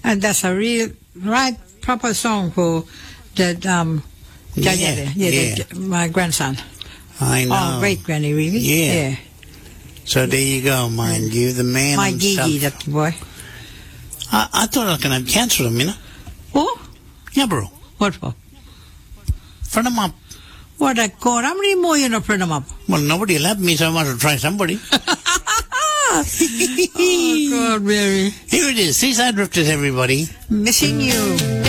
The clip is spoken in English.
And that's a real, right, proper song for that, my grandson. I know. Oh, great granny, really. Yeah. So there you go, mind you, the man My himself. Gigi, that boy. I thought I was going to have cancer with him, you know? Oh? Yeah, bro. What for? Front him up. What a God, how many more you know print them up? Well, nobody will help me, so I want to try somebody. Oh, God, Mary. Here it is, Seaside Drifters, everybody. Missing you.